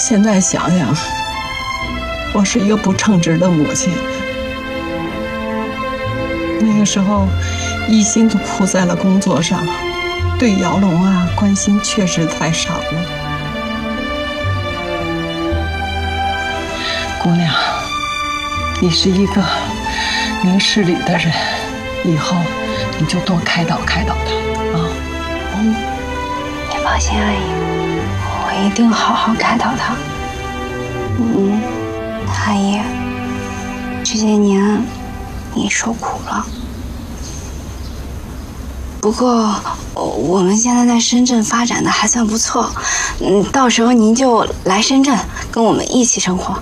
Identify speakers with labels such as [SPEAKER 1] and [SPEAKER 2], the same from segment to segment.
[SPEAKER 1] 现在想想，我是一个不称职的母亲。那个时候，一心都扑在了工作上，对姚龙啊关心确实太少了。姑娘，你是一个明事理的人，以后你就多开导开导他啊。
[SPEAKER 2] 你放心，阿姨，我一定好好开导他。阿姨，这些年你受苦了。不过我们现在在深圳发展的还算不错，到时候您就来深圳跟我们一起生活。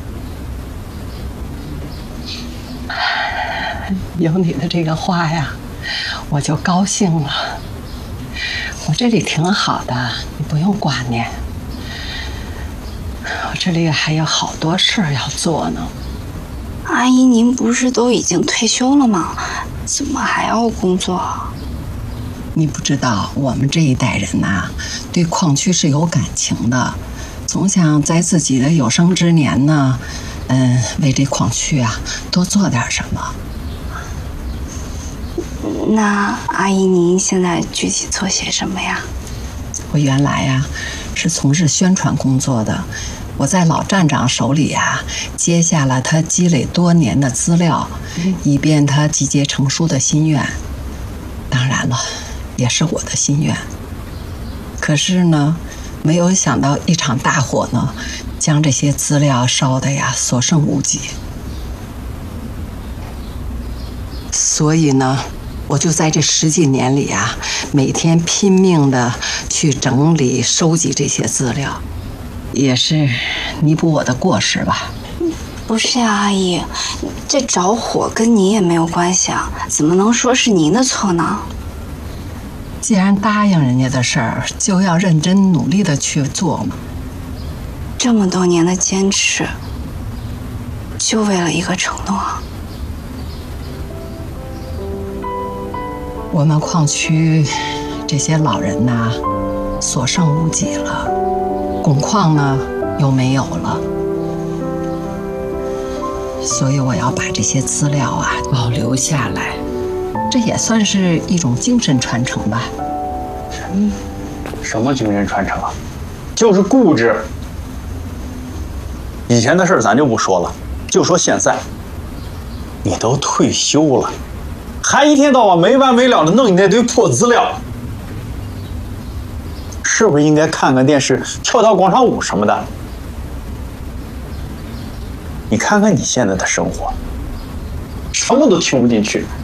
[SPEAKER 1] 有你的这个话呀，我就高兴了。我这里挺好的，你不用挂念。我这里还有好多事儿要做呢。
[SPEAKER 2] 阿姨，您不是都已经退休了吗？怎么还要工作啊？
[SPEAKER 1] 你不知道，我们这一代人呐，对矿区是有感情的，总想在自己的有生之年呢，为这矿区啊多做点什么。
[SPEAKER 2] 那阿姨，您现在具体做些什么呀？
[SPEAKER 1] 我原来呀是从事宣传工作的，我在老站长手里呀接下了他积累多年的资料，以便他集结成书的心愿。当然了，也是我的心愿。可是呢，没有想到一场大火呢，将这些资料烧得呀所剩无几。所以呢，我就在这10几年里啊，每天拼命的去整理、收集这些资料，也是弥补我的过失吧。
[SPEAKER 2] 不是呀，阿姨，这着火跟您也没有关系啊，怎么能说是您的错呢？
[SPEAKER 1] 既然答应人家的事儿，就要认真努力的去做嘛。
[SPEAKER 2] 这么多年的坚持，就为了一个承诺。
[SPEAKER 1] 我们矿区这些老人呐，所剩无几了，汞矿呢又没有了，所以我要把这些资料啊保留下来，这也算是一种精神传承吧。
[SPEAKER 3] 什么精神传承啊？就是固执。以前的事儿咱就不说了，就说现在，你都退休了，还一天到晚没完没了的弄你那堆破资料，是不是应该看看电视、跳跳广场舞什么的？你看看你现在的生活，什么都听不进去。